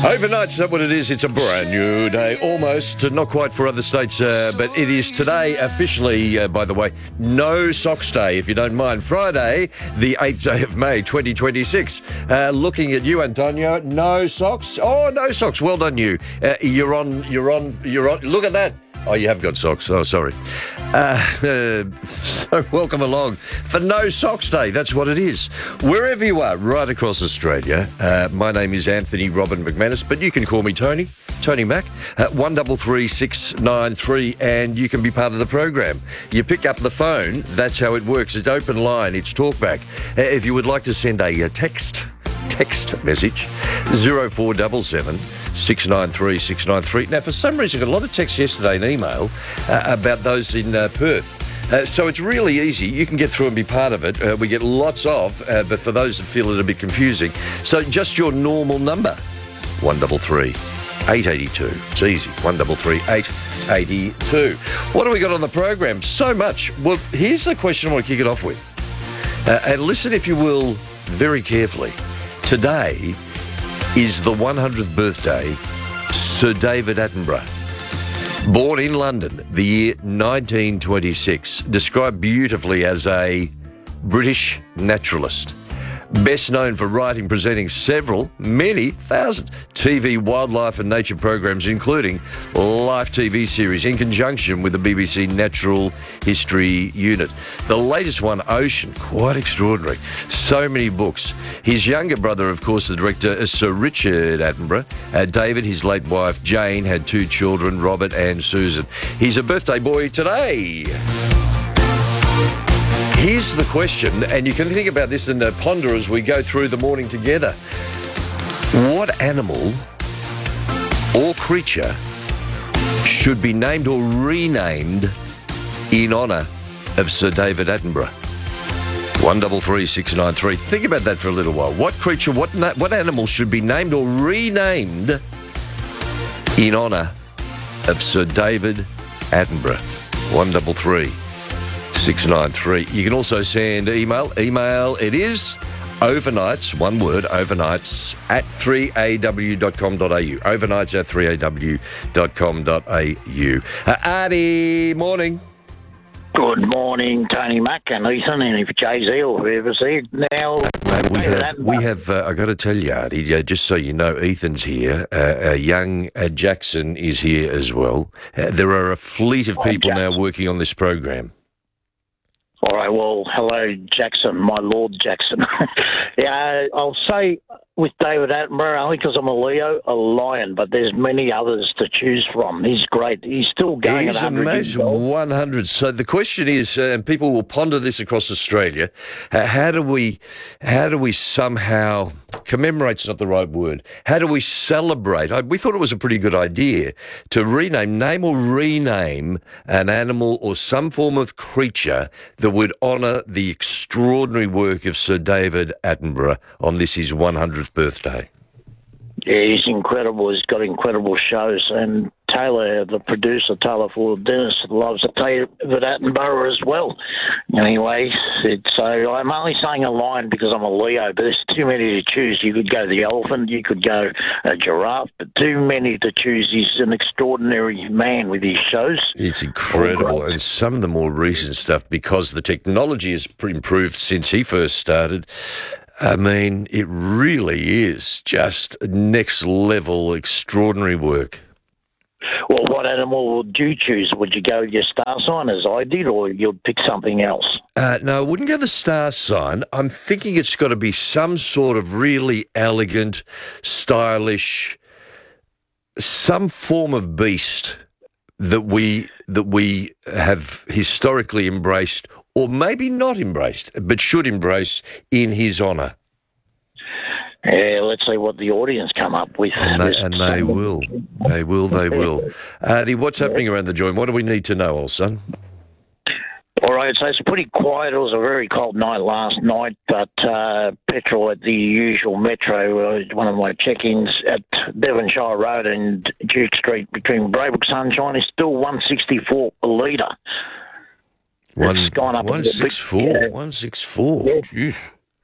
Overnight, is that what it is? It's a brand new day, almost, not quite for other states, but it is today officially, by the way, No Socks Day, if you don't mind. Friday, the 8th day of May, 2026. Looking at you, Antonio, no socks? Oh, no socks. Well done, you. You're on. Look at that. Oh, you have got socks. Oh, sorry. So welcome along for No Socks Day. That's what it is. Wherever you are, right across Australia, my name is Anthony Robin McManus, but you can call me Tony Mac, 133693, and you can be part of the program. You pick up the phone. That's how it works. It's open line. It's talkback. If you would like to send a text message, 0477 693 693. Now, for some reason, I got a lot of texts yesterday and email about those in Perth. So it's really easy. You can get through and be part of it. We get lots of, but for those that feel it a bit confusing, so just your normal number, 133 882. It's easy, 133 882. What do we got on the program? So much. Well, here's the question I want to kick it off with. And listen, if you will, very carefully. Today is the 100th birthday Sir David Attenborough. Born in London, the year 1926, described beautifully as a British naturalist. Best known for writing, presenting many thousand TV, wildlife and nature programs, including Life TV series in conjunction with the BBC Natural History Unit. The latest one, Ocean, quite extraordinary. So many books. His younger brother, of course, the director, Sir Richard Attenborough. David, his late wife, Jane, had two children, Robert and Susan. He's a birthday boy today. Here's the question, and you can think about this and ponder as we go through the morning together. What animal or creature should be named or renamed in honour of Sir David Attenborough? 133693. Think about that for a little while. What creature, what animal should be named or renamed in honour of Sir David Attenborough? 133693. You can also send email. It is overnights, one word, overnights at 3aw.com.au. Overnights at 3aw.com.au. Artie, morning. Good morning, Tony Mac and Ethan, and if Jay-Z or whoever's here now. We have I got to tell you, Artie, just so you know, Ethan's here. Young Jackson is here as well. There are a fleet of people now working on this program. All right, well, hello, Jackson, my Lord Jackson. Yeah, I'll say with David Attenborough, only because I'm a Leo, a lion, but there's many others to choose from. He's great. He's still going at 100 years old. 100. So the question is, and people will ponder this across Australia, how do we somehow, commemorate's not the right word, how do we celebrate? We thought it was a pretty good idea to name or rename an animal or some form of creature that would honour the extraordinary work of Sir David Attenborough on this his 100th birthday. Yeah, he's incredible. He's got incredible shows. And Taylor, the producer, Taylor Ford Dennis, loves David Attenborough as well. Anyway, so I'm only saying a lion because I'm a Leo, but there's too many to choose. You could go the elephant, you could go a giraffe, but too many to choose. He's an extraordinary man with his shows. It's incredible. And some of the more recent stuff, because the technology has improved since he first started, I mean, it really is just next level extraordinary work. Well, what animal would you choose? Would you go with your star sign as I did, or you'd pick something else? No, I wouldn't go the star sign. I'm thinking it's got to be some sort of really elegant, stylish, some form of beast that we have historically embraced, or maybe not embraced, but should embrace in his honour. Yeah, let's see what the audience come up with. And they will. They will. Artie, what's happening around the joint? What do we need to know, old son? All right, so it's pretty quiet. It was a very cold night last night, but petrol at the usual Metro, one of my check-ins at Devonshire Road and Duke Street between Braybrook Sunshine is still $1.64 a litre. It's gone up 164. Yeah. 164. Yeah. Jeez.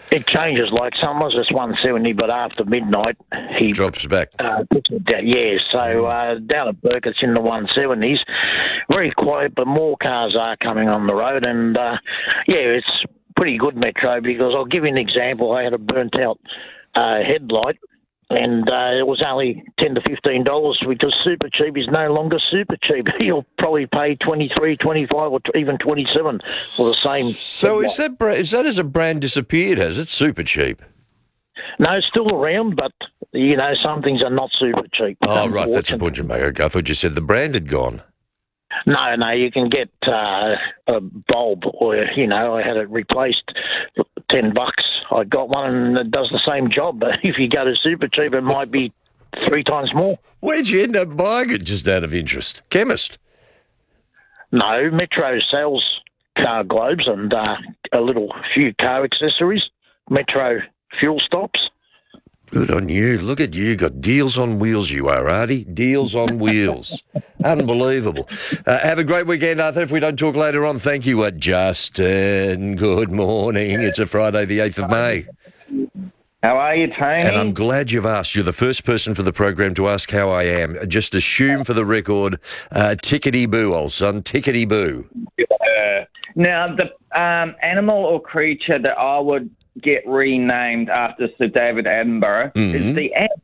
It changes. Like summers, it's 170, but after midnight, he Drops back. puts it down. Yeah, so down at Burke, it's in the 170s. Very quiet, but more cars are coming on the road, and it's pretty good, Metro, because I'll give you an example. I had a burnt out headlight, and it was only $10 to $15 because Super Cheap is no longer Super Cheap. You'll probably pay $23, $25, or even $27 for the same. So headlight. is that as a brand disappeared, has it? Super Cheap. No, it's still around, but, some things are not Super Cheap. Oh, right, that's a point you make. Okay, I thought you said the brand had gone. No, you can get a bulb, or I had it replaced, $10. I got one and it does the same job. But if you go to Super Cheap, it might be 3 times more. Where'd you end up buying it? Just out of interest, chemist? No, Metro sells car globes and a few car accessories. Metro fuel stops. Good on you. Look at you. Got deals on wheels, you are, Artie. Deals on wheels. Unbelievable. Have a great weekend, Arthur. If we don't talk later on, thank you, Justin. Good morning. It's a Friday, the 8th of May. How are you, Tony? And I'm glad you've asked. You're the first person for the program to ask how I am. Just assume for the record, tickety-boo, old son, tickety-boo. Now, the animal or creature that I would get renamed after Sir David Attenborough is the ant.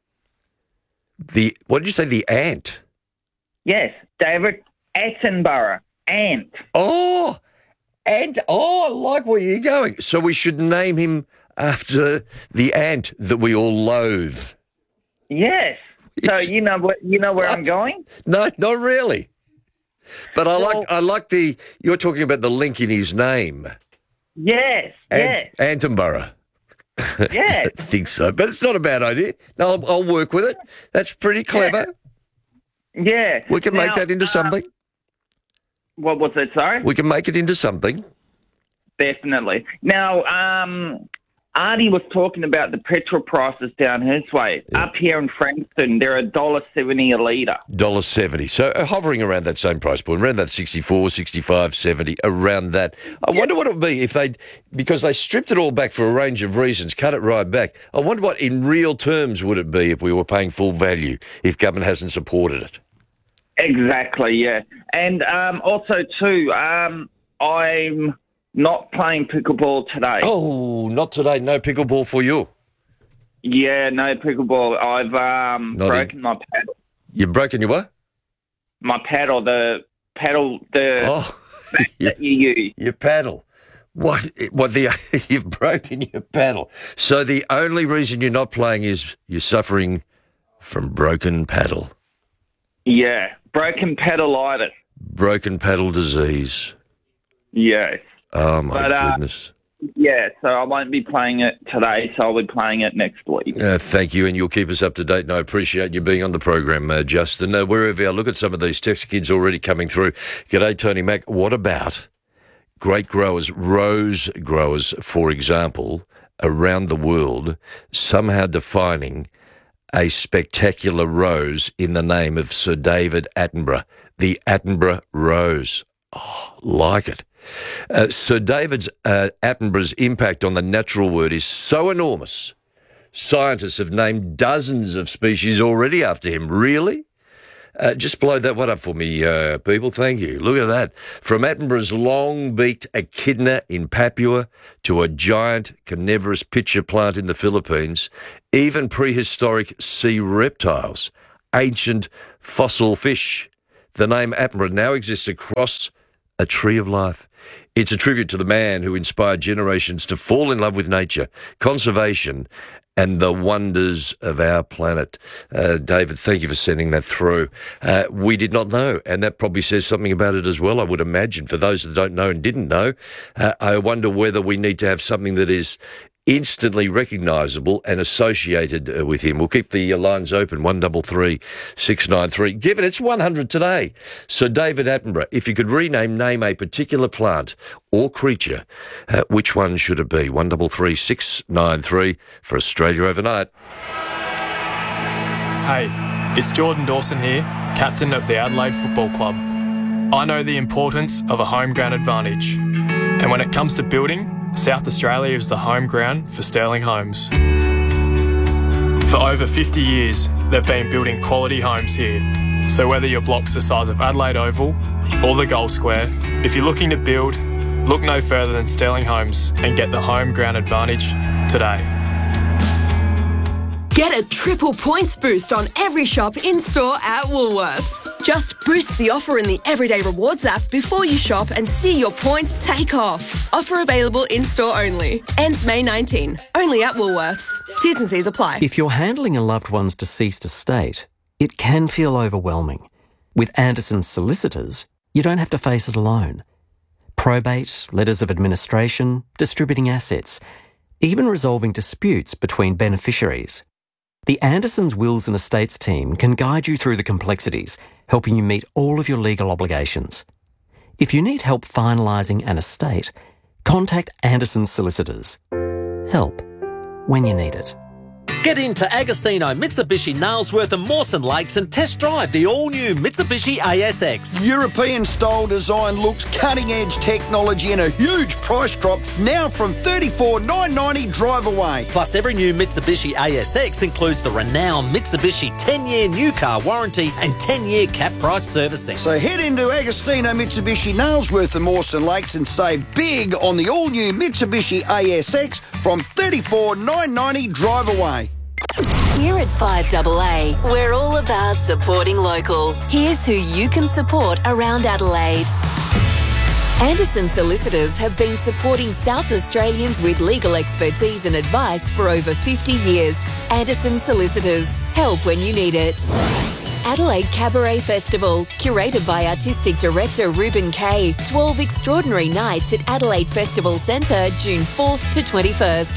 What did you say, the ant? Yes, David Attenborough, ant. Oh, ant. Oh, I like where you're going. So we should name him after the ant that we all loathe. Yes. So you know where I'm going? No, not really. But I like you're talking about the link in his name. Yes, yes. Attenborough. Yes. I think so, but it's not a bad idea. No, I'll work with it. That's pretty clever. Yeah. We can make that into something. What was it, sorry? We can make it into something. Definitely. Now, Artie was talking about the petrol prices down his way. Yeah. Up here in Frankston, they're $1.70 a litre. $1.70. So hovering around that same price point, around that 64, 65, 70, around that. I wonder what it would be if because they stripped it all back for a range of reasons, cut it right back. I wonder what in real terms would it be if we were paying full value, if government hasn't supported it. Exactly, yeah. And also, too, I'm not playing pickleball today. Oh, not today. No pickleball for you. Yeah, no pickleball. I've broken my paddle. You've broken your what? My paddle, that you use. Your paddle. What? You've broken your paddle. So the only reason you're not playing is you're suffering from broken paddle. Yeah, broken paddleitis. Broken paddle disease. Yes. Oh, my goodness. Yeah, so I won't be playing it today, so I'll be playing it next week. Thank you, and you'll keep us up to date, and I appreciate you being on the program, Justin. Wherever I look at some of these text kids already coming through. G'day, Tony Mac. What about grape growers, rose growers, for example, around the world, somehow defining a spectacular rose in the name of Sir David Attenborough, the Attenborough Rose? Oh, like it. Sir David Attenborough's impact on the natural world is so enormous. Scientists have named dozens of species already after him. Really? Just blow that one up for me, people. Thank you. Look at that. From Attenborough's long-beaked echidna in Papua to a giant carnivorous pitcher plant in the Philippines, even prehistoric sea reptiles, ancient fossil fish. The name Attenborough now exists across a tree of life. It's a tribute to the man who inspired generations to fall in love with nature, conservation, and the wonders of our planet. David, thank you for sending that through. We did not know, and that probably says something about it as well, I would imagine. For those that don't know and didn't know, I wonder whether we need to have something that is instantly recognisable and associated with him. We'll keep the lines open, 133 693. Given it's 100 today. So David Attenborough, if you could name a particular plant or creature, which one should it be? 133 693 for Australia Overnight. Hey, it's Jordan Dawson here, captain of the Adelaide Football Club. I know the importance of a home ground advantage. And when it comes to building, South Australia is the home ground for Sterling Homes. For over 50 years, they've been building quality homes here. So whether your block's the size of Adelaide Oval or the Gold Square, if you're looking to build, look no further than Sterling Homes and get the home ground advantage today. Get a triple points boost on every shop in-store at Woolworths. Just boost the offer in the Everyday Rewards app before you shop and see your points take off. Offer available in-store only. Ends May 19. Only at Woolworths. T's and C's apply. If you're handling a loved one's deceased estate, it can feel overwhelming. With Anderson's solicitors, you don't have to face it alone. Probate, letters of administration, distributing assets, even resolving disputes between beneficiaries. The Andersons Wills and Estates team can guide you through the complexities, helping you meet all of your legal obligations. If you need help finalising an estate, contact Anderson's solicitors. Help when you need it. Get into Agostino, Mitsubishi, Nailsworth and Mawson Lakes and test drive the all-new Mitsubishi ASX. European-style design looks, cutting-edge technology and a huge price drop now from $34,990 drive away. Plus, every new Mitsubishi ASX includes the renowned Mitsubishi 10-year new car warranty and 10-year cap price servicing. So head into Agostino, Mitsubishi, Nailsworth and Mawson Lakes and save big on the all-new Mitsubishi ASX from $34,990 drive away. Here at 5AA, we're all about supporting local. Here's who you can support around Adelaide. Anderson Solicitors have been supporting South Australians with legal expertise and advice for over 50 years. Anderson Solicitors, help when you need it. Adelaide Cabaret Festival, curated by Artistic Director Ruben Kay. 12 extraordinary nights at Adelaide Festival Centre, June 4th to 21st.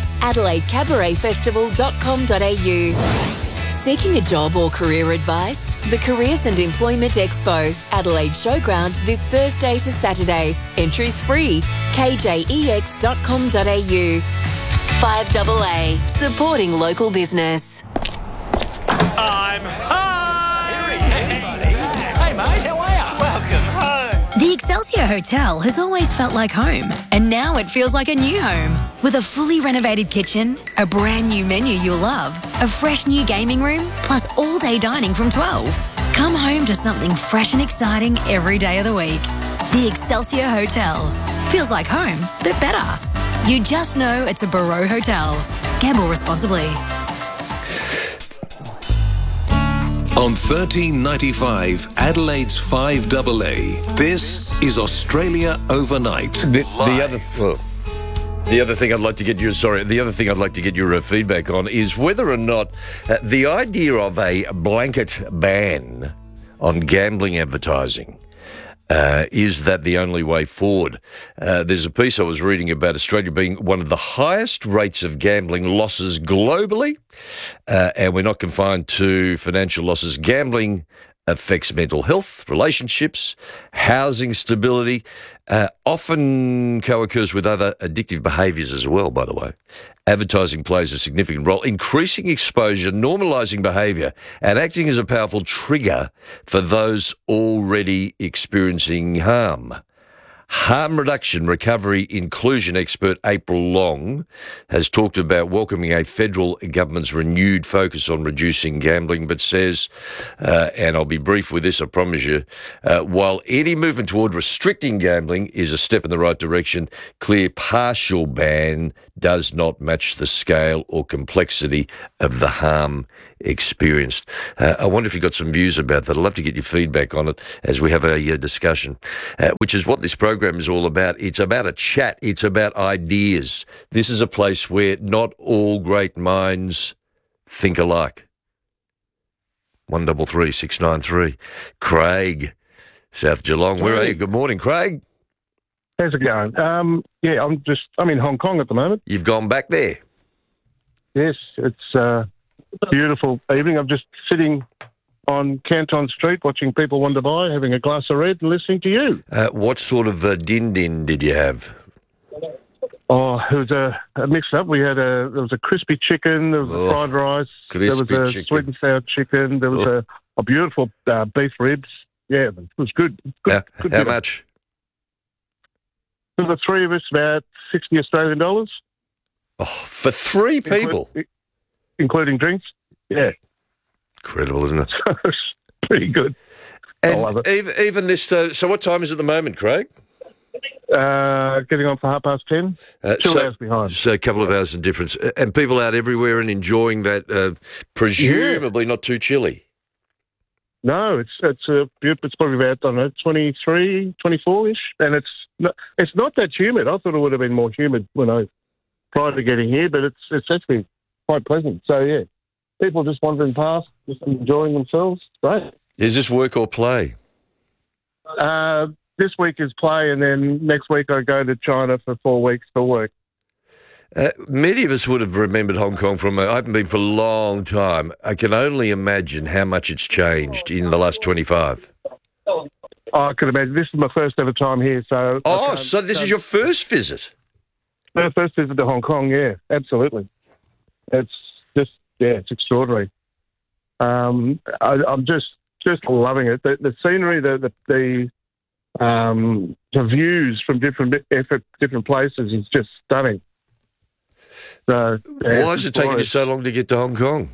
AdelaideCabaretFestival.com.au. Seeking a job or career advice? The Careers and Employment Expo, Adelaide Showground, this Thursday to Saturday. Entries free. KJEX.com.au. 5AA, supporting local business. I'm home! Hey mate, how are you? Welcome home. The Excelsior Hotel has always felt like home, and now it feels like a new home. With a fully renovated kitchen, a brand new menu you'll love, a fresh new gaming room, plus all-day dining from 12. Come home to something fresh and exciting every day of the week. The Excelsior Hotel. Feels like home, but better. You just know it's a Barreau Hotel. Gamble responsibly. On 1395 Adelaide's 5AA, this is Australia Overnight. The other thing I'd like to get your feedback on is whether or not the idea of a blanket ban on gambling advertising. Is that the only way forward? There's a piece I was reading about Australia being one of the highest rates of gambling losses globally, and we're not confined to financial losses. Gambling affects mental health, relationships, housing stability, often co-occurs with other addictive behaviours as well, by the way. Advertising plays a significant role, increasing exposure, normalising behaviour, and acting as a powerful trigger for those already experiencing harm. Harm reduction, recovery, inclusion expert April Long has talked about welcoming a federal government's renewed focus on reducing gambling, but says, and I'll be brief with this, I promise you, while any movement toward restricting gambling is a step in the right direction, clear partial ban does not match the scale or complexity of the harm experienced. I wonder if you've got some views about that. I'd love to get your feedback on it as we have a discussion, which is what this program is all about. It's about a chat. It's about ideas. This is a place where not all great minds think alike. 133 693. Craig, South Geelong. Where are you? Good morning, Craig. How's it going? I'm in Hong Kong at the moment. You've gone back there? Yes, it's a beautiful evening. I'm just sitting on Canton Street watching people wander by, having a glass of red and listening to you. What sort of din-din did you have? Oh, it was a mix-up. There was a crispy chicken, there was a fried rice, there was a sweet and sour chicken, there was a beautiful beef ribs. Yeah, it was good. How much? For the three of us, about $60 Australian. Oh, for 3 people? Including drinks? Yeah. Incredible, isn't it? It's pretty good. And I love it. even this, so what time is it at the moment, Craig? Getting on for 10:30. 2 hours behind. So a couple of hours in difference. And people out everywhere and enjoying that, presumably not too chilly. No, it's probably about, I don't know, 23, 24-ish. And it's not that humid. I thought it would have been more humid prior to getting here, but it's actually quite pleasant. So, yeah, people just wandering past, just enjoying themselves. Great. Is this work or play? This week is play, and then next week I go to China for 4 weeks for work. Many of us would have remembered Hong Kong I haven't been for a long time. I can only imagine how much it's changed in the last 25. I could imagine. This is my first ever time here, so... So this is your first visit? My first visit to Hong Kong, yeah, absolutely. It's just, it's extraordinary. I'm just loving it. The scenery, the views from different places is just stunning. So, why is it taking you so long to get to Hong Kong?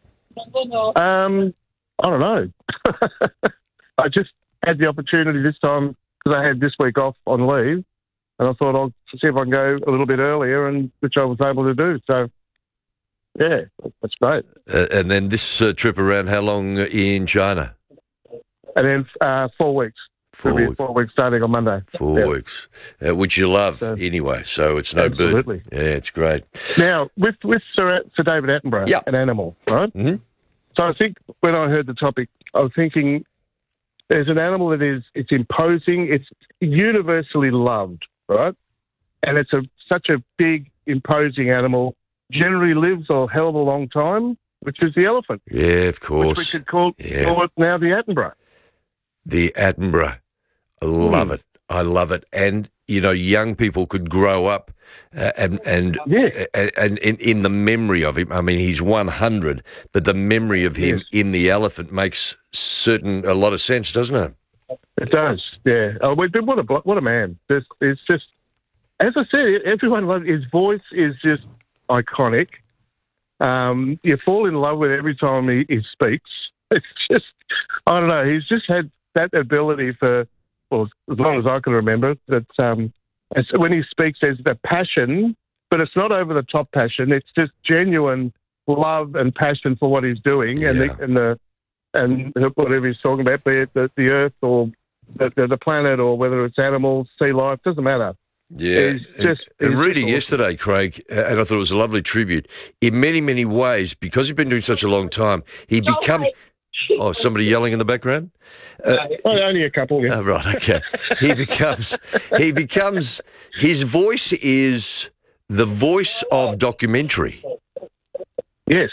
I don't know. I just had the opportunity this time because I had this week off on leave, and I thought I'll see if I can go a little bit earlier, and which I was able to do. So, yeah, that's great. And then this trip around, how long in China? And then 4 weeks. 4 weeks. 4 weeks starting on Monday. 4 weeks, which you love anyway, so it's no burden. Absolutely. Yeah, it's great. Now, with Sir David Attenborough, an animal, right? Mm-hmm. So I think when I heard the topic, I was thinking there's an animal that it's imposing, it's universally loved, right? And it's such a big, imposing animal, generally lives a hell of a long time, which is the elephant. Yeah, of course. Which we could call it now the Attenborough. The Attenborough. I love it. I love it. And, young people could grow up and in the memory of him. I mean, he's 100, but the memory of him in the elephant makes a lot of sense, doesn't it? It does, yeah. Oh, what a man. It's just, as I said, everyone loves his voice is just iconic. You fall in love with it every time he speaks. It's just, I don't know, he's just had that ability for, well, as long as I can remember, that when he speaks, there's the passion, but it's not over the top passion. It's just genuine love and passion for what he's doing and whatever he's talking about, be it the earth or the planet or whether it's animals, sea life, doesn't matter. Yeah, and reading yesterday, Craig, and I thought it was a lovely tribute. In many, many ways, because he's been doing such a long time, he become. Oh, somebody yelling in the background? Only a couple, yeah. Oh, right, okay. He becomes, his voice is the voice of documentary. Yes.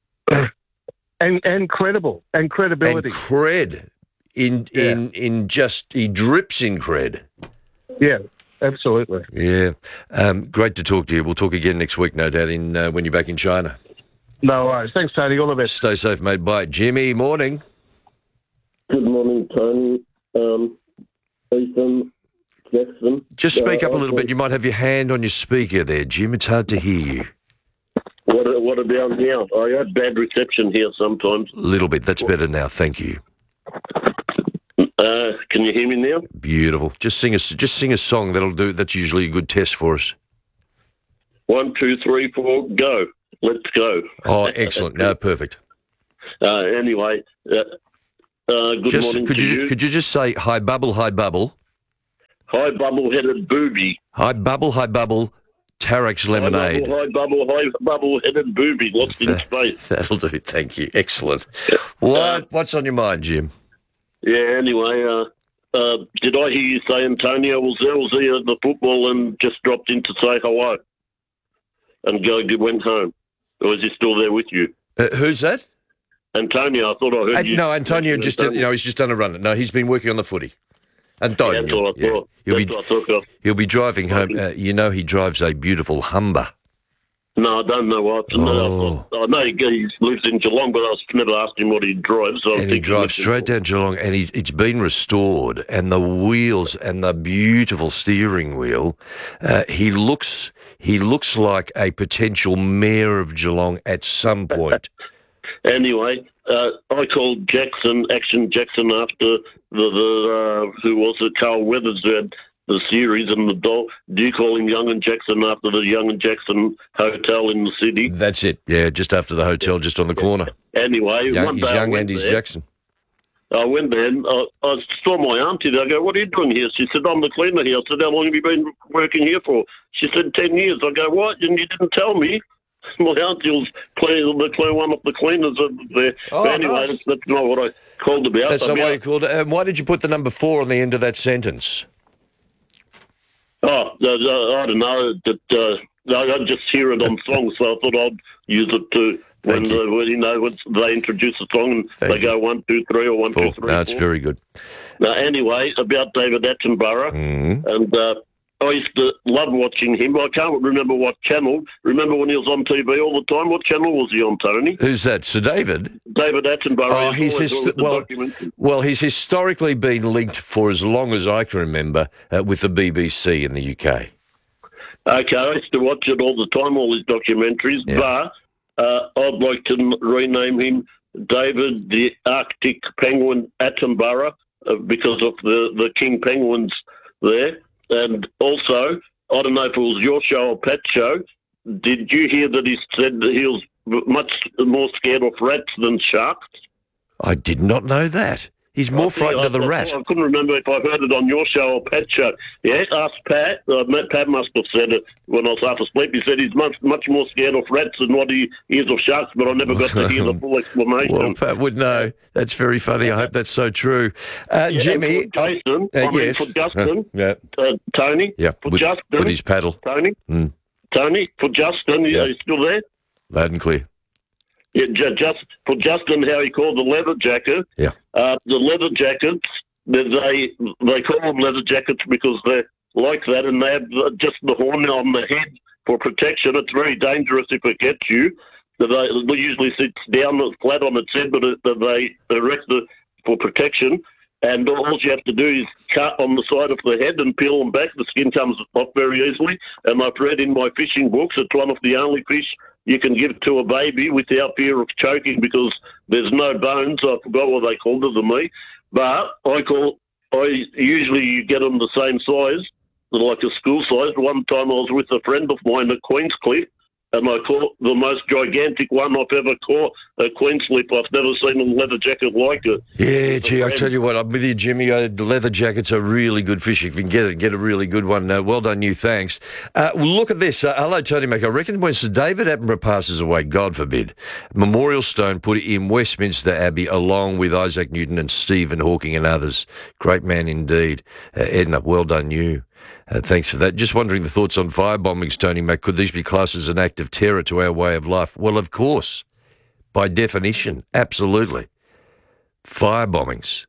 And credible, and credibility. And cred. In just, he drips in cred. Yeah, absolutely. Yeah. Great to talk to you. We'll talk again next week, no doubt, when you're back in China. No worries. Thanks, Tony. All the best. Stay safe, mate. Bye. Jimmy, morning. Good morning, Tony. Ethan, Jackson. Just speak up a little bit. You might have your hand on your speaker there, Jim. It's hard to hear you. What about now? I have bad reception here sometimes. A little bit. That's better now. Thank you. Can you hear me now? Beautiful. Just sing a song. That'll do. That's usually a good test for us. 1, 2, 3, 4, go. Let's go. Oh, excellent. No, perfect. Anyway, good morning to you. Could you just say, hi, bubble, hi, bubble? Hi, bubble-headed booby. Hi, bubble, Tarek's lemonade. Hi, bubble-headed booby, lost in space. That'll do. Thank you. Excellent. What's on your mind, Jim? Yeah, anyway, did I hear you say Antonio was there at the football and just dropped in to say hello and went home? Or is he still there with you? Who's that? Antonio. I thought I heard you. No, Antonio just he's just done a run. No, he's been working on the footy. Antonio. That's what I thought. He'll be driving home. He drives a beautiful Humber. No, I don't know. I know he lives in Geelong, but I've never asked him what he drives. So And he drives straight down Geelong, and it's been restored, and the wheels and the beautiful steering wheel. He looks like a potential mayor of Geelong at some point. Anyway, I called Action Jackson, after the who was it, Carl Weathers, who had the series and the doll. Do you call him Young and Jackson after the Young and Jackson Hotel in the city? That's it. Yeah, just after the hotel, just on the corner. Anyway, one day Young and he's Jackson. I went there and I saw my auntie there. I go, "What are you doing here?" She said, "I'm the cleaner here." I said, "How long have you been working here for?" She said, 10 years. I go, "What? And you didn't tell me?" My auntie was one of the cleaners there. Oh, but anyway, nice. that's not what I called about. That's not what you called it. And why did you put the number 4 on the end of that sentence? Oh, I don't know. I just hear it on songs, so I thought I'd use it too. When they introduce a song and they go 1, 2, 3 or 1, 2, 3. That's very good. Anyway, about David Attenborough, and I used to love watching him. I can't remember what channel. Remember when he was on TV all the time? What channel was he on, Tony? Who's that? Sir David? David Attenborough. Oh, he's historically been linked for as long as I can remember with the BBC in the UK. Okay, I used to watch it all the time, all his documentaries, but I'd like to rename him David the Arctic Penguin Attenborough because of the king penguins there. And also, I don't know if it was your show or Pat's show, did you hear that he said that he was much more scared of rats than sharks? I did not know that. He's more frightened of the rat. I couldn't remember if I heard it on your show or Pat's show. Yeah, ask Pat. Pat must have said it when I was half asleep. He said he's much more scared of rats than what he is of sharks, but I never got to hear the full explanation. Well, Pat would know. That's very funny. I hope that's so true. Jimmy. For Jason, yes. For Justin, Tony, with, Justin. With his paddle. Tony, Tony, for Justin, are you still there? Loud and clear. Yeah, just for Justin, how he called the leather jacket. Yeah. The leather jackets, they call them leather jackets because they're like that, and they have just the horn on the head for protection. It's very dangerous if it gets you. They usually sits down flat on its head, but they erect it for protection. And all you have to do is cut on the side of the head and peel them back. The skin comes off very easily. And I've read in my fishing books it's one of the only fish you can give to a baby without fear of choking because there's no bones. I forgot what they called it to me. But usually you get them the same size, like a school size. One time I was with a friend of mine at Queenscliff, and I caught the most gigantic one I've ever caught at Queenscliff. I've never seen a leather jacket like it. Yeah, gee, I tell you what, I'm with you, Jimmy. The leather jackets are really good fish. If you can get a really good one. Well done, you. Thanks. Well, look at this. Hello, Tony Mac. I reckon when Sir David Attenborough passes away, God forbid, memorial stone put in Westminster Abbey along with Isaac Newton and Stephen Hawking and others. Great man indeed. Edna, well done, you. Thanks for that. Just wondering the thoughts on firebombings, Tony Mac. Could these be classed as an act of terror to our way of life? Well, of course. By definition, absolutely. Firebombings,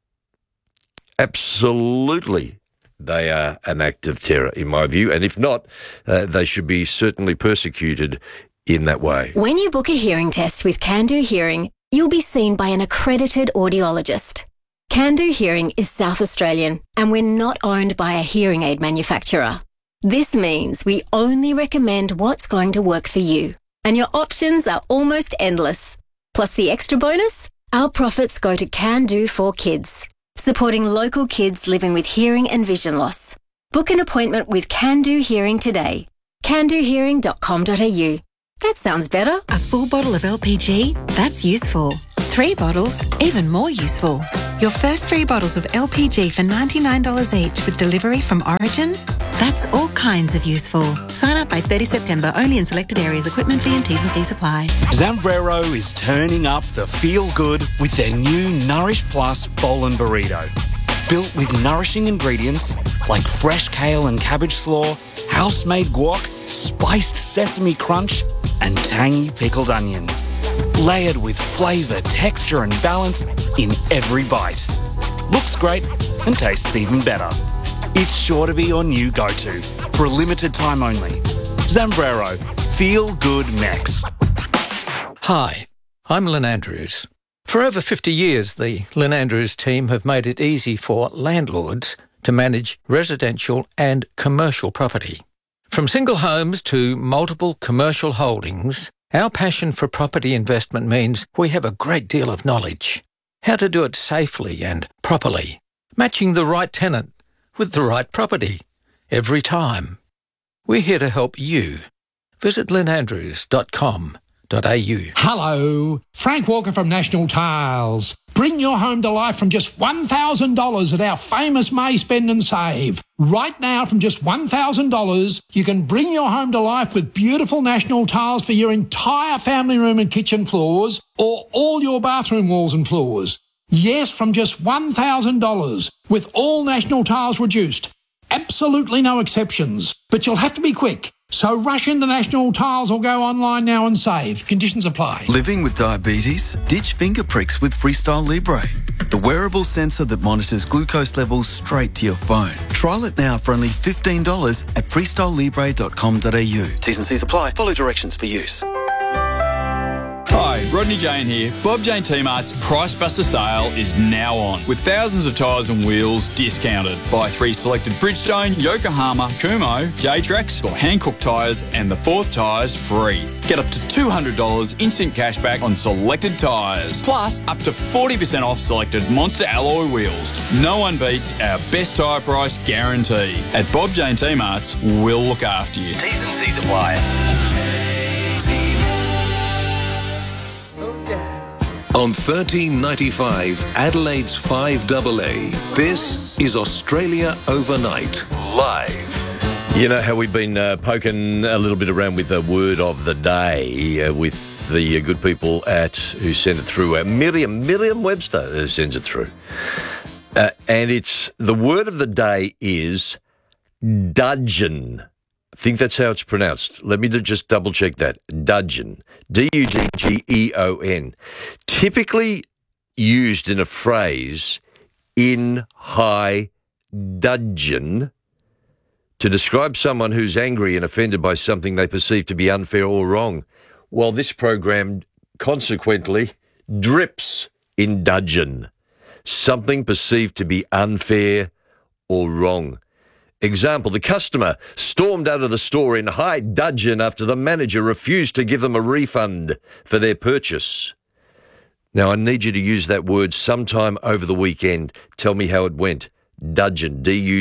absolutely, they are an act of terror, in my view. And if not, they should be certainly persecuted in that way. When you book a hearing test with Can Do Hearing, you'll be seen by an accredited audiologist. Can Do Hearing is South Australian, and we're not owned by a hearing aid manufacturer. This means we only recommend what's going to work for you, and your options are almost endless. Plus the extra bonus, our profits go to Can Do for Kids, supporting local kids living with hearing and vision loss. Book an appointment with Can Do Hearing today. candohearing.com.au. That sounds better. A full bottle of LPG? That's useful. 3 bottles? Even more useful. Your first 3 bottles of LPG for $99 each with delivery from Origin? That's all kinds of useful. Sign up by 30 September, only in selected areas. Equipment fee and T's and C's apply. Zambrero is turning up the feel-good with their new Nourish Plus Bowl and Burrito. Built with nourishing ingredients like fresh kale and cabbage slaw, house-made guac, spiced sesame crunch, and tangy pickled onions. Layered with flavour, texture and balance in every bite. Looks great and tastes even better. It's sure to be your new go-to for a limited time only. Zambrero, Feel Good Max. Hi, I'm Lynn Andrews. For over 50 years, the Lynn Andrews team have made it easy for landlords to manage residential and commercial property. From single homes to multiple commercial holdings, our passion for property investment means we have a great deal of knowledge. How to do it safely and properly, matching the right tenant with the right property every time. We're here to help you. Visit lynnandrews.com.au. Hello, Frank Walker from National Tiles. Bring your home to life from just $1,000 at our famous May Spend and Save. Right now, from just $1,000, you can bring your home to life with beautiful National Tiles for your entire family room and kitchen floors, or all your bathroom walls and floors. Yes, from just $1,000, with all National Tiles reduced. Absolutely no exceptions. But you'll have to be quick. So rush into National Tiles or go online now and save. Conditions apply. Living with diabetes? Ditch finger pricks with Freestyle Libre, the wearable sensor that monitors glucose levels straight to your phone. Trial it now for only $15 at freestylelibre.com.au. T's and C's apply. Follow directions for use. Hi, Rodney Jane here. Bob Jane T-Mart's Price Buster sale is now on, with thousands of tyres and wheels discounted. Buy 3 selected Bridgestone, Yokohama, Kumho, J-Trax or Hankook tyres and the 4th tyres free. Get up to $200 instant cashback on selected tyres, plus up to 40% off selected Monster alloy wheels. No one beats our best tyre price guarantee. At Bob Jane T-Mart's, we'll look after you. T's and C's apply. On 1395 Adelaide's 5AA, this is Australia Overnight, live. You know how we've been poking a little bit around with the word of the day with the good people who send it through. Miriam Webster sends it through. And it's the word of the day is dudgeon. I think that's how it's pronounced. Let me just double check that. Dudgeon. D-U-G-G-E-O-N. Typically used in a phrase in high dudgeon to describe someone who's angry and offended by something they perceive to be unfair or wrong. Well, this program consequently drips in dudgeon. Something perceived to be unfair or wrong. Example, the customer stormed out of the store in high dudgeon after the manager refused to give them a refund for their purchase. Now, I need you to use that word sometime over the weekend. Tell me how it went. Dudgeon,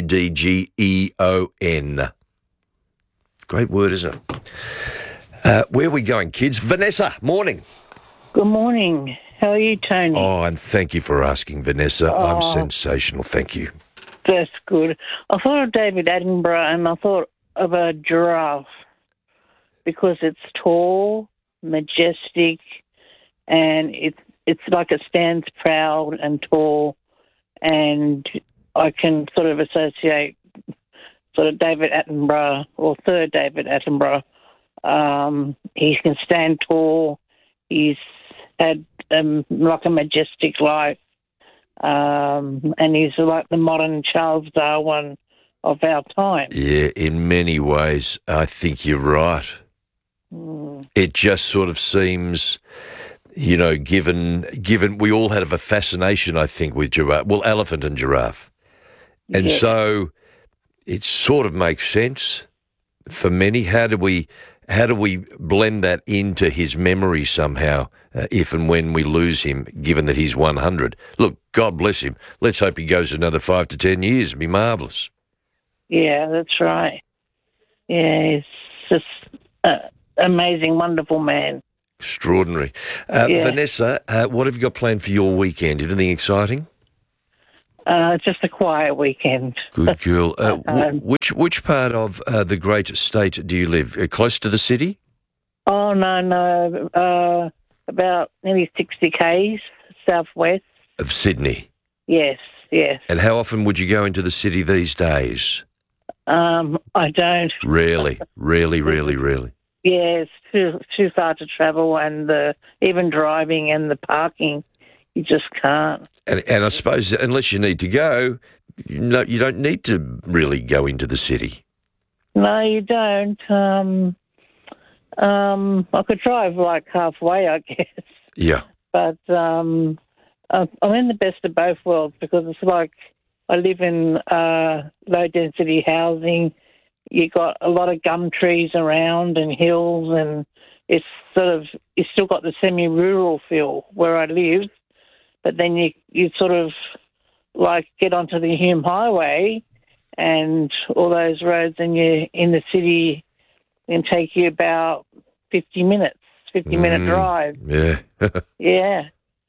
D-U-D-G-E-O-N. Great word, isn't it? Where are we going, kids? Vanessa, morning. Good morning. How are you, Tony? Oh, and thank you for asking, Vanessa. I'm sensational. Thank you. That's good. I thought of David Attenborough and I thought of a giraffe because it's tall, majestic, and it's like it stands proud and tall, and I can sort of associate sort of David Attenborough or Sir David Attenborough. He can stand tall. He's had like a majestic life. And he's like the modern Charles Darwin of our time. Yeah, in many ways, I think you're right. It just sort of seems, you know, given we all have a fascination, I think, with giraffe. Well, elephant and giraffe. And so it sort of makes sense for many. How do we blend that into his memory somehow, if and when we lose him, given that he's 100? Look, God bless him. Let's hope he goes another 5 to 10 years. It'd be marvellous. Yeah, that's right. Yeah, he's just amazing, wonderful man. Extraordinary. Vanessa, what have you got planned for your weekend? Anything exciting? Just a quiet weekend. Good girl. Which part of the great state do you live? Close to the city? Oh, no. About nearly 60 k's southwest. Of Sydney? Yes. And how often would you go into the city these days? I don't. Really? Yeah, it's too far to travel, and even driving and the parking, you just can't. And I suppose unless you need to go, you don't need to really go into the city. No, you don't. I could drive like halfway, I guess. Yeah. But I'm in the best of both worlds because it's like I live in low-density housing. You got a lot of gum trees around and hills, and it's still got the semi-rural feel where I live. But then you sort of like get onto the Hume Highway and all those roads, and you're in the city. Can take you about 50 minutes, 50-minute drive. Yeah. Yeah.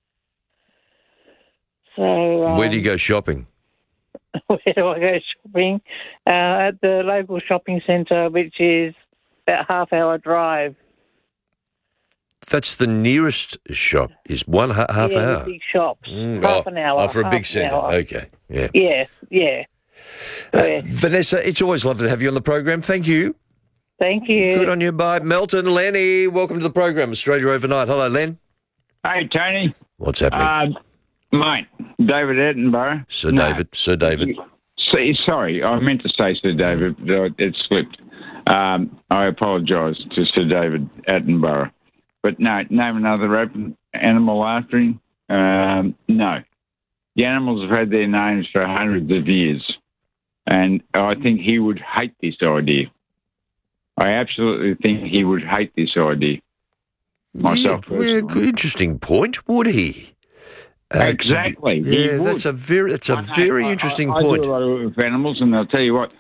So Where do you go shopping? where do I go shopping? At the local shopping centre, which is about half-hour drive. That's the nearest shop. Is one half hour? The big shops. Half an hour. Oh, for a big half an centre. hour. Okay. Yeah. Yeah. Vanessa, it's always lovely to have you on the program. Thank you. Thank you. Good on you. Bye. Melton, Lenny, welcome to the program, Australia Overnight. Hello, Len. Hey, Tony. What's happening? Mate, David Attenborough. Sir David. Sorry, I meant to say Sir David, but it slipped. I apologise to Sir David Attenborough. But no, name another open animal after him. No. The animals have had their names for hundreds of years. And I think he would hate this idea. I absolutely think he would hate this idea. Myself personally. Interesting point. Would he? Exactly. He would. That's a very interesting point. I do a lot of animals, and I'll tell you what.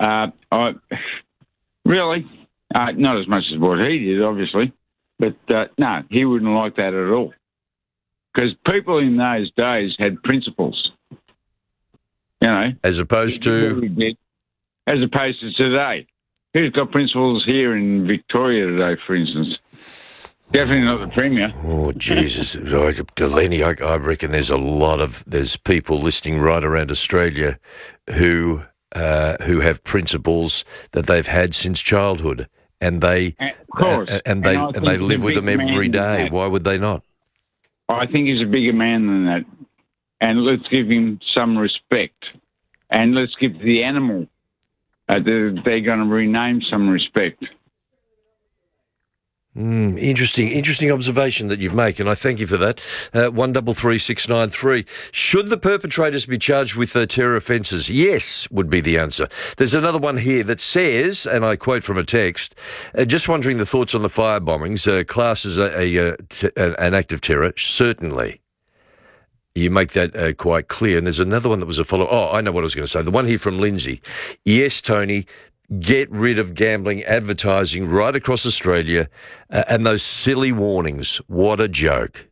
Really, not as much as what he did, obviously, but no, he wouldn't like that at all. Because people in those days had principles, as opposed to today. Who's got principles here in Victoria today, for instance? Definitely not the Premier. Oh, Jesus. Lenny, I reckon there's people listening right around Australia who have principles that they've had since childhood, and they live with them every day. Why would they not? I think he's a bigger man than that, and let's give him some respect, and let's give the animal they're going to rename some respect. Interesting observation that you've made, and I thank you for that. 133693. Should the perpetrators be charged with terror offences? Yes, would be the answer. There's another one here that says, and I quote from a text, just wondering the thoughts on the fire bombings. Class as an act of terror? Certainly. You make that quite clear. And there's another one that was a follow. Oh, I know what I was going to say. The one here from Lindsay. Yes, Tony. Get rid of gambling advertising right across Australia and those silly warnings. What a joke.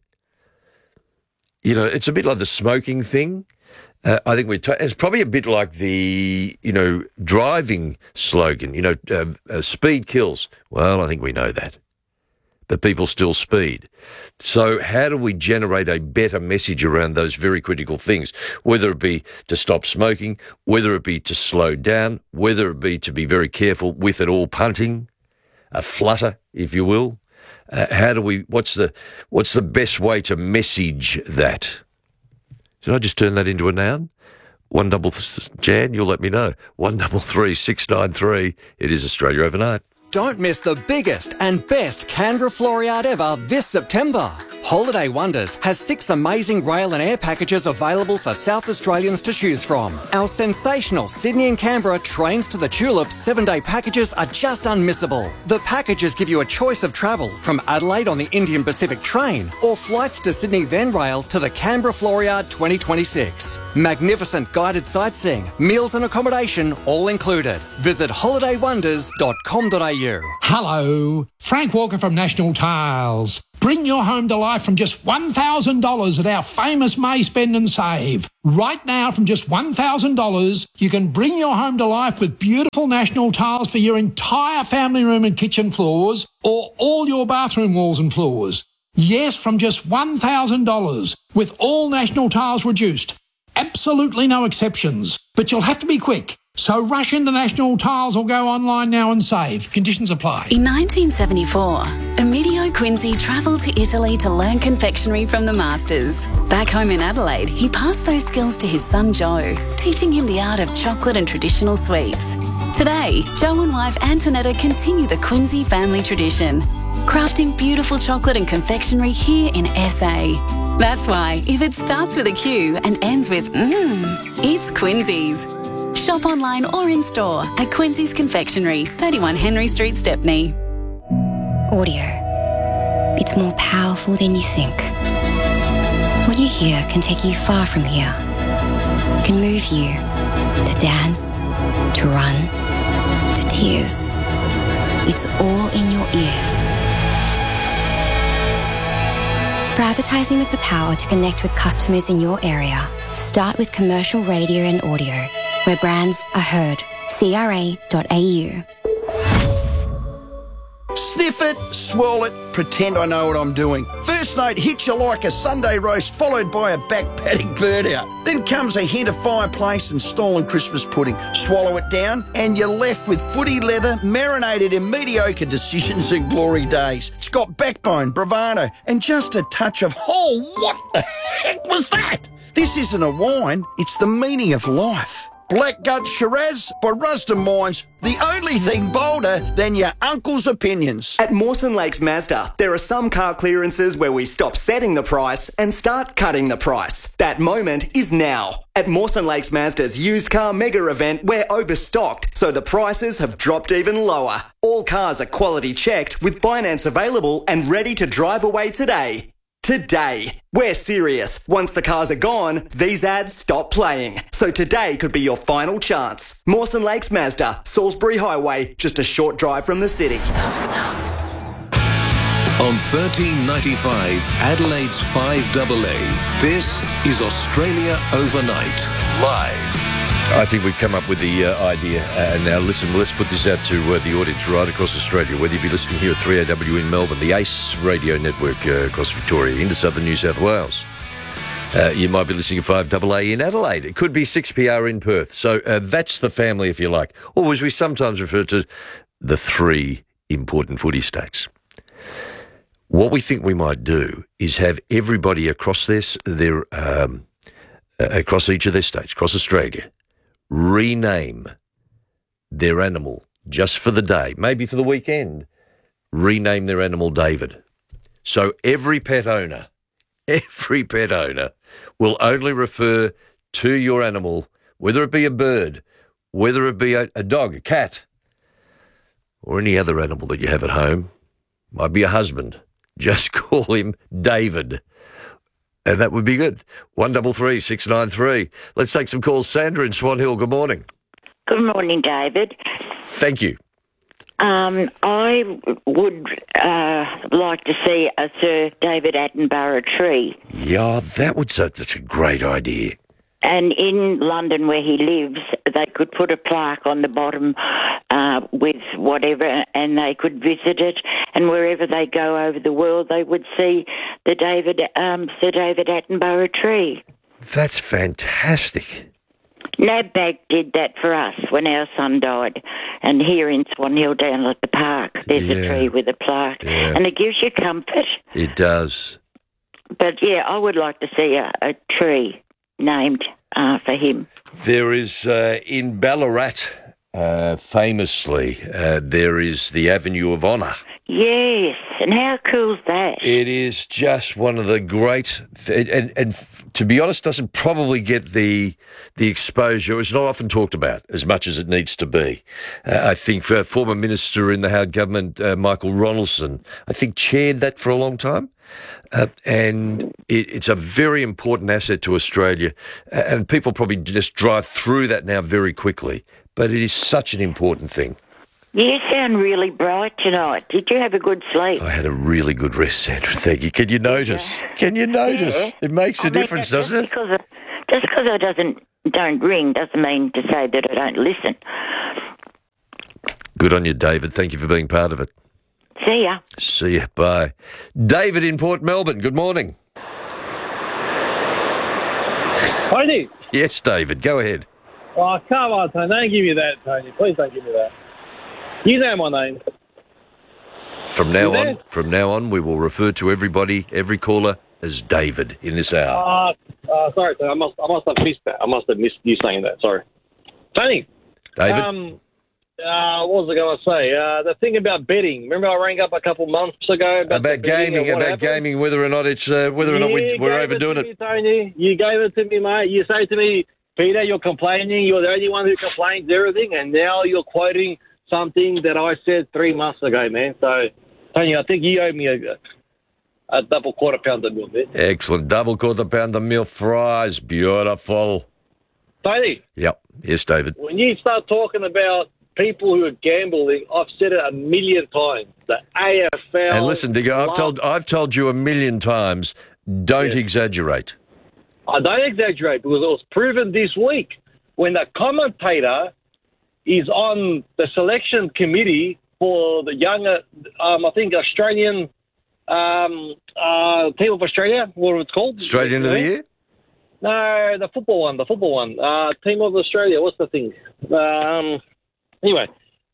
It's a bit like the smoking thing. I think it's probably a bit like the, driving slogan, speed kills. Well, I think we know that. But people still speed. So how do we generate a better message around those very critical things, whether it be to stop smoking, whether it be to slow down, whether it be to be very careful with it all, punting, a flutter, if you will? What's the best way to message that? Did I just turn that into a noun? Jan, you'll let me know. 133693. It is Australia Overnight. Don't miss the biggest and best Canberra Floor Yard ever this September. Holiday Wonders has 6 amazing rail and air packages available for South Australians to choose from. Our sensational Sydney and Canberra Trains to the Tulips 7-day packages are just unmissable. The packages give you a choice of travel from Adelaide on the Indian Pacific train or flights to Sydney then rail to the Canberra Floor Yard 2026. Magnificent guided sightseeing, meals and accommodation all included. Visit holidaywonders.com.au. Hello, Frank Walker from National Tiles. Bring your home to life from just $1,000 at our famous May Spend and Save. Right now, from just $1,000, you can bring your home to life with beautiful National Tiles for your entire family room and kitchen floors or all your bathroom walls and floors. Yes, from just $1,000 with all National Tiles reduced. Absolutely no exceptions. But you'll have to be quick. So rush into National Tiles or go online now and save. Conditions apply. In 1974, Emilio Quincy travelled to Italy to learn confectionery from the masters. Back home in Adelaide, he passed those skills to his son Joe, teaching him the art of chocolate and traditional sweets. Today, Joe and wife Antonetta continue the Quincy family tradition, crafting beautiful chocolate and confectionery here in SA. That's why, if it starts with a Q and ends with it's Quincy's. Shop online or in store at Quincy's Confectionery, 31 Henry Street, Stepney. Audio. It's more powerful than you think. What you hear can take you far from here. It can move you to dance, to run, to tears. It's all in your ears. For advertising with the power to connect with customers in your area, start with commercial radio and audio, where brands are heard. CRA.au. Sniff it, swirl it, pretend I know what I'm doing. First note hits you like a Sunday roast followed by a back paddock burnout. Then comes a hint of fireplace and stolen Christmas pudding. Swallow it down and you're left with footy leather marinated in mediocre decisions and glory days. It's got backbone, bravado and just a touch of, oh, what the heck was that? This isn't a wine, it's the meaning of life. Blackgut Shiraz by Rusden Mines, the only thing bolder than your uncle's opinions. At Mawson Lakes Mazda, there are some car clearances where we stop setting the price and start cutting the price. That moment is now. At Mawson Lakes Mazda's used car mega event, we're overstocked, so the prices have dropped even lower. All cars are quality checked with finance available and ready to drive away today. Today. We're serious. Once the cars are gone, these ads stop playing. So today could be your final chance. Mawson Lakes Mazda, Salisbury Highway, just a short drive from the city. On 1395 Adelaide's 5AA, this is Australia Overnight, live. I think we've come up with the idea. Now, listen, let's put this out to the audience right across Australia, whether you be listening here at 3AW in Melbourne, the ACE radio network across Victoria, into southern New South Wales. You might be listening at 5AA in Adelaide. It could be 6PR in Perth. So that's the family, if you like. Or as we sometimes refer to, the three important footy states. What we think we might do is have everybody across across each of their states, across Australia, rename their animal just for the day, maybe for the weekend, rename their animal David. So every pet owner will only refer to your animal, whether it be a bird, whether it be a dog, a cat, or any other animal that you have at home, might be a husband, just call him David. And that would be good. 133 693. Let's take some calls. Sandra in Swan Hill, good morning. Good morning, David. Thank you. I would like to see a Sir David Attenborough tree. Yeah, that's a great idea. And in London where he lives, they could put a plaque on the bottom with whatever, and they could visit it. And wherever they go over the world, they would see the Sir David Attenborough tree. That's fantastic. NABBAG did that for us when our son died. And here in Swan Hill down at the park, there's a tree with a plaque. Yeah. And it gives you comfort. It does. But, yeah, I would like to see a tree named for him. There is, in Ballarat, famously, there is the Avenue of Honour. Yes, and how cool is that? It is just one of the great, and to be honest, doesn't probably get the exposure. It's not often talked about as much as it needs to be. I think former Minister in the Howard government, Michael Ronaldson, I think chaired that for a long time. And it's a very important asset to Australia. And people probably just drive through that now very quickly. But it is such an important thing. You sound really bright tonight. Did you have a good sleep? I had a really good rest, Sandra. Thank you. Can you notice? Can you notice? Yeah. It makes a difference, doesn't it? Just because I don't ring doesn't mean to say that I don't listen. Good on you, David. Thank you for being part of it. See ya. See ya. Bye. David in Port Melbourne. Good morning. Hi, Nick. Yes, David. Go ahead. Oh, come on, Tony. Don't give me that, Tony. Please don't give me that. You know my name. From now on, we will refer to every caller as David in this hour. Sorry, Tony. I must have missed that. I must have missed you saying that. Sorry. Tony. David? What was I going to say? The thing about betting. Remember I rang up a couple months ago about gaming, whether or not it's we're overdoing it. Tony, you gave it to me, mate. You say to me, Peter, you're complaining. You're the only one who complains everything, and now you're quoting something that I said 3 months ago, man. So, Tony, I think you owe me a double quarter pounder meal, man. Excellent. Double quarter pounder meal fries. Beautiful. Tony. Yep. Yes, David. When you start talking about people who are gambling, I've said it a million times. The AFL. And listen, Digger, I've told you a million times, don't exaggerate. I don't exaggerate because it was proven this week when the commentator is on the selection committee for the younger, I think, Australian team of Australia, what it's called. Australian of the Year? No, the football one. Team of Australia, what's the thing? Anyway,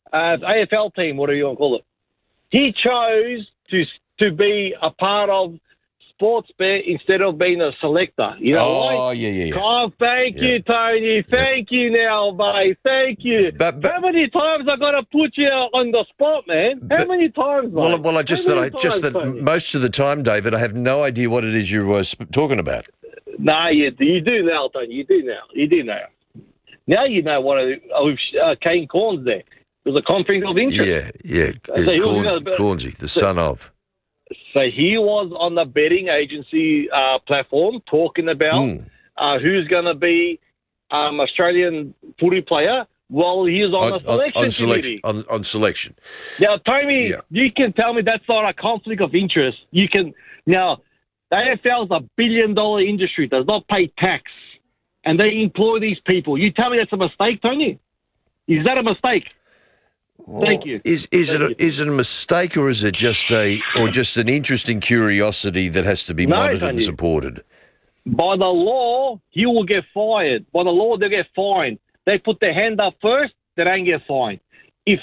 AFL team, whatever you want to call it. He chose to be a part of Sportsbet instead of being a selector. You know why? Oh, yeah. Oh, thank you, Tony. Thank you now, mate. Thank you. But how many times I got to put you on the spot, man? How many times, mate? Well, that most of the time, David, I have no idea what it is you were talking about. No, you do now, Tony. You do now. Now you know what Kane Corns there. It was a conflict of interest. Yeah. Cornsey, the son of. So he was on the betting agency platform talking about who's going to be Australian footy player while he was on the selection committee. On selection. Now, Tony, you can tell me that's not a conflict of interest. Now, the AFL is $1 billion industry, does not pay tax, and they employ these people. You tell me that's a mistake, Tony? Is that a mistake? Well, thank you. Is it a mistake, or is it just an interesting curiosity that has to be monitored and supported? By the law, he will get fired. By the law, they'll get fined. They put their hand up first, they don't get fined. If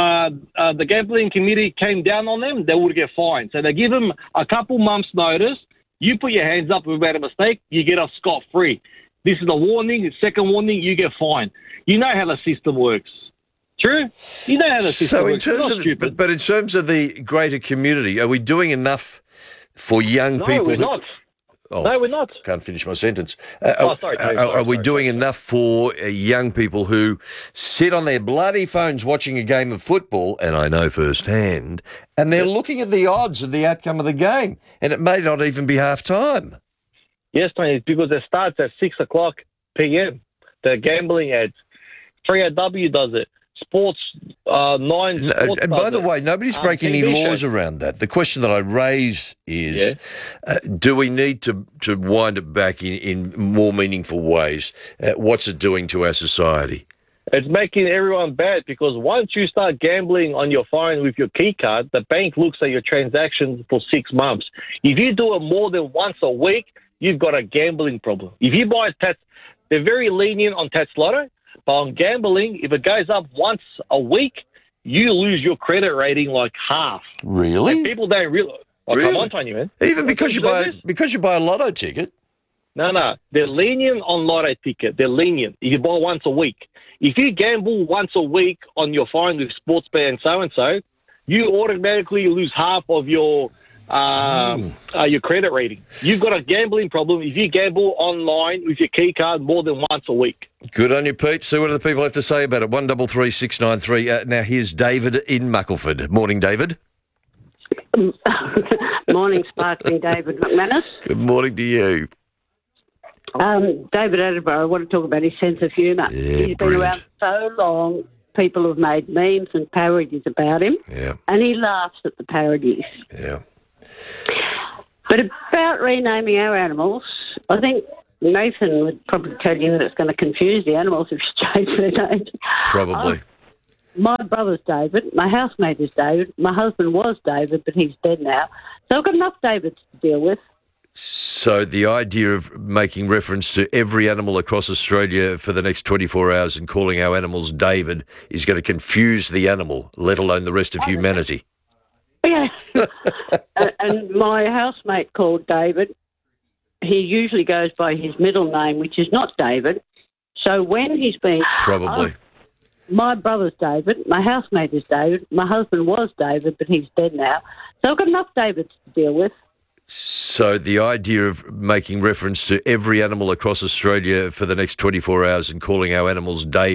the gambling committee came down on them, they would get fined. So they give them a couple months' notice. You put your hands up if you made a mistake, you get off scot-free. This is a warning. The second warning, you get fined. You know how the system works. True? You know how the system works. But in terms of the greater community, are we doing enough for young people? No, we're not. No, we're not. Can't finish my sentence. Sorry. Are we doing enough for young people who sit on their bloody phones watching a game of football, and I know firsthand, and they're looking at the odds of the outcome of the game, and it may not even be half-time? Yes, Tony, because it starts at 6 o'clock p.m., the gambling ads. 3AW does it. Sports 9. And by the way, nobody's breaking any laws around that. The question that I raise is, do we need to wind it back in more meaningful ways? What's it doing to our society? It's making everyone bad because once you start gambling on your phone with your key card, the bank looks at your transactions for 6 months. If you do it more than once a week, you've got a gambling problem. If you buy Tats, they're very lenient on Tats Lotto. But on gambling, if it goes up once a week, you lose your credit rating like half. Really? And people don't realize. Oh, really? Come on, Tony, man. Even because you buy a lotto ticket? No. They're lenient on lotto ticket. They're lenient. You buy once a week. If you gamble once a week on your phone with Sportsbet and so, you automatically lose half of your credit rating. You've got a gambling problem if you gamble online with your key card more than once a week. Good on you, Pete. See what do the people have to say about it. 133 693. Now here's David in Muckleford. Morning, David. Morning, Sparkling David McManus. Good morning to you. David Attenborough, I want to talk about his sense of humour. Yeah, He's been around so long. People have made memes and parodies about him. Yeah. And he laughs at the parodies. Yeah. But about renaming our animals, I think Nathan would probably tell you that it's going to confuse the animals if you change their names. Probably. My brother's David. My housemate is David. My husband was David, but he's dead now. So I've got enough Davids to deal with. So the idea of making reference to every animal across Australia for the next 24 hours and calling our animals David is going to confuse the animal, let alone the rest of humanity. Yeah. And my housemate called David, he usually goes by his middle name, which is not David. So when he's been... Probably. My brother's David, my housemate is David, my husband was David, but he's dead now. So I've got enough Davids to deal with. So the idea of making reference to every animal across Australia for the next 24 hours and calling our animals David